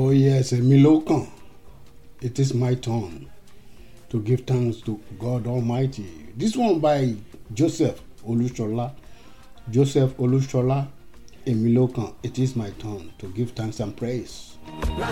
Oh yes, èmi ló kàn. It is my turn to give thanks to God Almighty. This one by Joseph Olushola. Joseph Olushola, èmi ló kàn. It is my turn to give thanks and praise.